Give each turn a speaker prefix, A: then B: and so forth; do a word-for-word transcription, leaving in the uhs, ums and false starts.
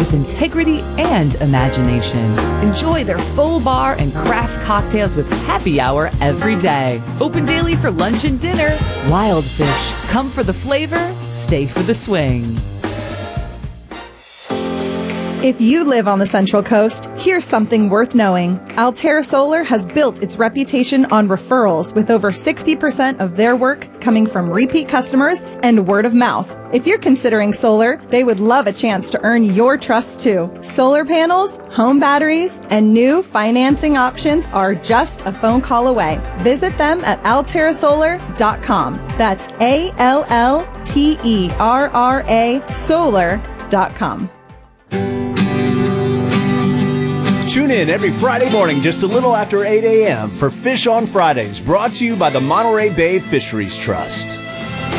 A: with integrity and imagination. Enjoy their full bar and craft cocktails with happy hour every day. Open daily for lunch and dinner. Wild Fish. Come for the flavor, stay for the swing.
B: If you live on the Central Coast, here's something worth knowing. Altera Solar has built its reputation on referrals, with over sixty percent of their work coming from repeat customers and word of mouth. If you're considering solar, they would love a chance to earn your trust too. Solar panels, home batteries, and new financing options are just a phone call away. Visit them at altera solar dot com. That's A L L T E R R A solar dot com.
C: Tune in every Friday morning just a little after eight a.m. for Fish on Fridays, brought to you by the Monterey Bay Fisheries Trust.